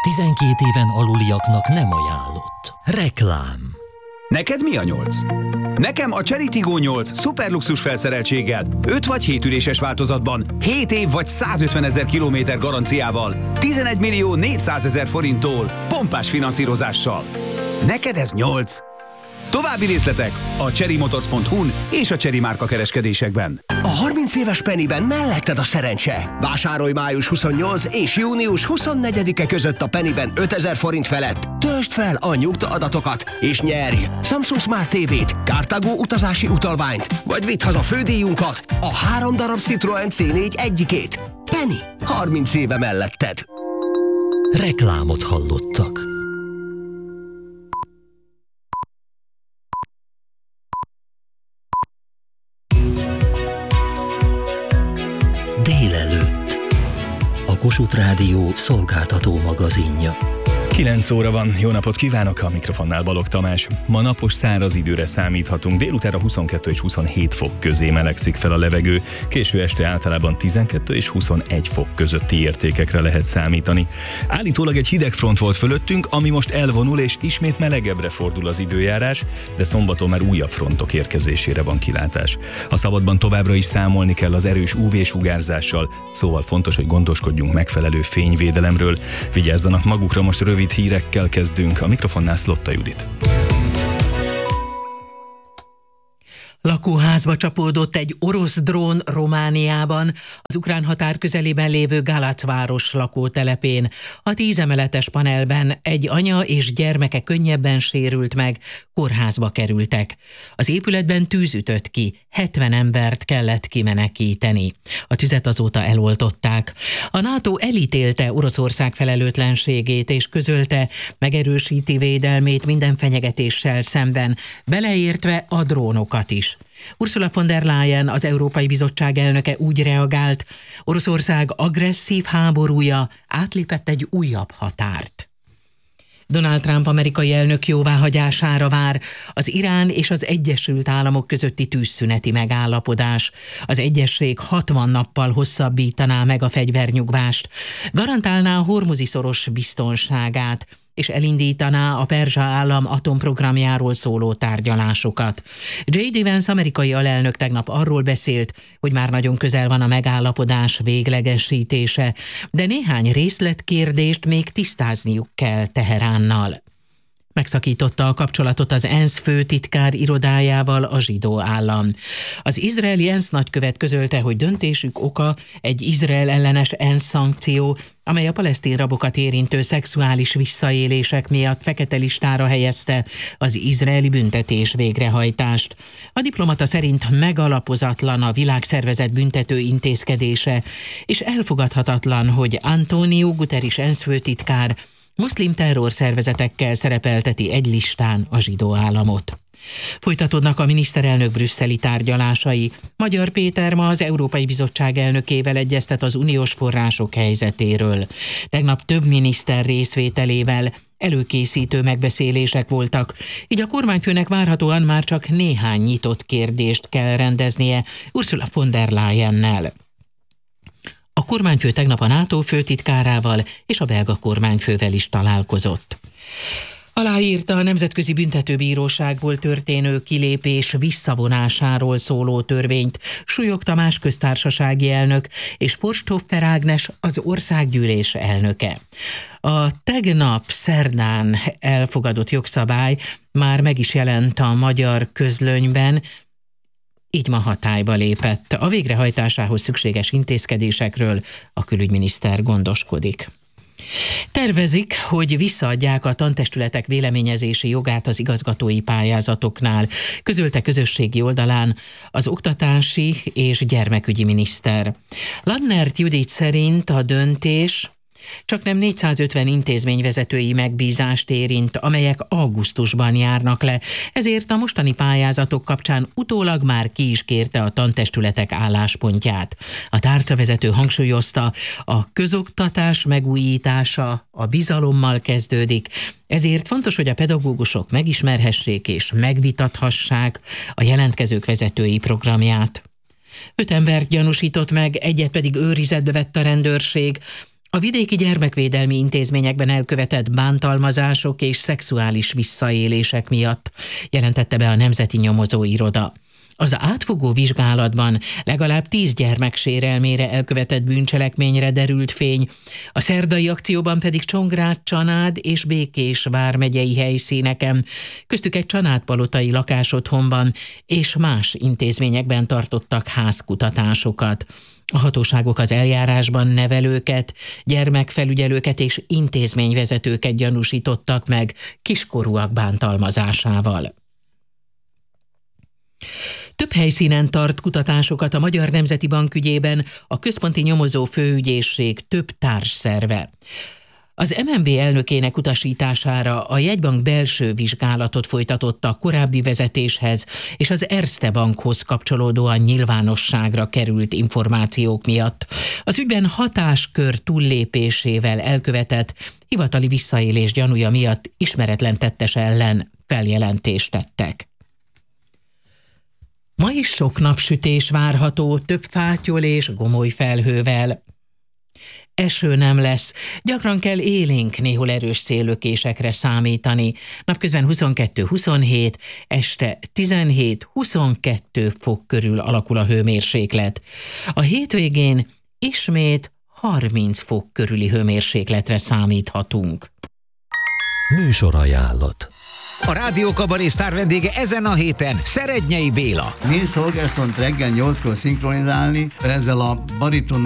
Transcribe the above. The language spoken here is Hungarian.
12 éven aluliaknak nem ajánlott. Reklám. Neked mi a 8? Nekem a Chery Tiggo 8 szuperluxus felszereltséggel, 5 vagy 7 üléses változatban, 7 év vagy 150 000 kilométer garanciával, 11 millió 400 000 forinttól, pompás finanszírozással. Neked ez 8? További részletek a cherrymotors.hu-n és a Chery márka kereskedésekben. A 30 éves Pennyben melletted a szerencse. Vásárolj május 28 és június 24-e között a Pennyben 5000 forint felett. Töltsd fel a nyugtaadatokat és nyerj Samsung Smart TV-t, Cartago utazási utalványt, vagy vidd haza fődíjunkat, a 3 darab Citroen C4 egyikét. Penny, 30 éve melletted. Reklámot hallottak. Délelőtt. A Kossuth Rádió szolgáltató magazinja. 9 óra van, jó napot kívánok, a mikrofonnál Balogh Tamás. Ma napos száraz időre számíthatunk, délutánra 22 és 27 fok közé melegszik fel a levegő, késő este általában 12 és 21 fok közötti értékekre lehet számítani. Állítólag egy hideg front volt fölöttünk, ami most elvonul és ismét melegebbre fordul az időjárás, de szombaton már újabb frontok érkezésére van kilátás. A szabadban továbbra is számolni kell az erős UV-sugárzással, szóval fontos, hogy gondoskodjunk megfelelő fényvédelemről. Vigyázzanak magukra, most rövid hírekkel kezdünk. A mikrofonnál Szlotta Judit. Lakóházba csapódott egy orosz drón Romániában, az ukrán határ közelében lévő Galac város lakótelepén. A 10 emeletes panelben egy anya és gyermeke könnyebben sérült meg, kórházba kerültek. Az épületben tűz ütött ki, 70 embert kellett kimenekíteni. A tüzet azóta eloltották. A NATO elítélte Oroszország felelőtlenségét és közölte, megerősíti védelmét minden fenyegetéssel szemben, beleértve a drónokat is. Ursula von der Leyen, az Európai Bizottság elnöke úgy reagált, Oroszország agresszív háborúja átlépett egy újabb határt. Donald Trump amerikai elnök jóváhagyására vár az Irán és az Egyesült Államok közötti tűzszüneti megállapodás. Az egyezség 60 nappal hosszabbítaná meg a fegyvernyugvást, garantálná a Hormuzi-szoros biztonságát, és elindítaná a Perzsa állam atomprogramjáról szóló tárgyalásokat. J.D. Vance amerikai alelnök tegnap arról beszélt, hogy már nagyon közel van a megállapodás véglegesítése, de néhány részletkérdést még tisztázniuk kell Teheránnal. Megszakította a kapcsolatot az ENSZ főtitkár irodájával a zsidó állam. Az izraeli ENSZ nagykövet közölte, hogy döntésük oka egy Izrael ellenes ENSZ szankció, amely a palesztin rabokat érintő szexuális visszaélések miatt fekete listára helyezte az izraeli büntetés végrehajtást. A diplomata szerint megalapozatlan a világszervezet büntető intézkedése, és elfogadhatatlan, hogy António Guterres ENSZ főtitkár muszlim terrorszervezetekkel szerepelteti egy listán a zsidó államot. Folytatódnak a miniszterelnök brüsszeli tárgyalásai. Magyar Péter ma az Európai Bizottság elnökével egyeztet az uniós források helyzetéről. Tegnap több miniszter részvételével előkészítő megbeszélések voltak, így a kormányfőnek várhatóan már csak néhány nyitott kérdést kell rendeznie Ursula von der Leyennel. A kormányfő tegnap a NATO főtitkárával és a belga kormányfővel is találkozott. Aláírta a Nemzetközi Büntetőbíróságból történő kilépés visszavonásáról szóló törvényt Súlyog Tamás köztársasági elnök és Forsthofer Ágnes az országgyűlés elnöke. A tegnap szerdán elfogadott jogszabály már meg is jelent a magyar közlönyben, így ma hatályba lépett. A végrehajtásához szükséges intézkedésekről a külügyminiszter gondoskodik. Tervezik, hogy visszaadják a tantestületek véleményezési jogát az igazgatói pályázatoknál, közölte közösségi oldalán az oktatási és gyermekügyi miniszter. Lannert Judit szerint a döntés csaknem 450 intézményvezetői megbízást érint, amelyek augusztusban járnak le, ezért a mostani pályázatok kapcsán utólag már ki is kérte a tantestületek álláspontját. A tárcavezető hangsúlyozta, a közoktatás megújítása a bizalommal kezdődik, ezért fontos, hogy a pedagógusok megismerhessék és megvitathassák a jelentkezők vezetői programját. 5 embert gyanúsított meg, egyet pedig őrizetbe vett a rendőrség A vidéki gyermekvédelmi intézményekben elkövetett bántalmazások és szexuális visszaélések miatt jelentette be a Nemzeti Nyomozóiroda. Az átfogó vizsgálatban legalább 10 gyermek sérelmére elkövetett bűncselekményre derült fény, a szerdai akcióban pedig Csongrád, Csanád és Békés vármegyei helyszíneken, köztük egy csanádpalotai lakásotthonban és más intézményekben tartottak házkutatásokat. A hatóságok az eljárásban nevelőket, gyermekfelügyelőket és intézményvezetőket gyanúsítottak meg kiskorúak bántalmazásával. Több helyszínen tart kutatásokat a Magyar Nemzeti Bank ügyében a Központi Nyomozó Főügyészség több társszerve. Az MNB elnökének utasítására a jegybank belső vizsgálatot folytatott a korábbi vezetéshez és az Erste Bankhoz kapcsolódóan nyilvánosságra került információk miatt. Az ügyben hatáskör túllépésével elkövetett hivatali visszaélés gyanúja miatt ismeretlen tettes ellen feljelentést tettek. Ma is sok napsütés várható, több fátyol és gomoly felhővel. Eső nem lesz, gyakran kell élénk, néhol erős széllökésekre számítani. Napközben 22-27, este 17-22 fok körül alakul a hőmérséklet. A hétvégén ismét 30 fok körüli hőmérsékletre számíthatunk. Műsorajánlat. A Rádió Kabaré sztár vendége ezen a héten Szerednyei Béla. Nils Holgerssont reggel 8-kor szinkronizálni, ezzel a baritonnal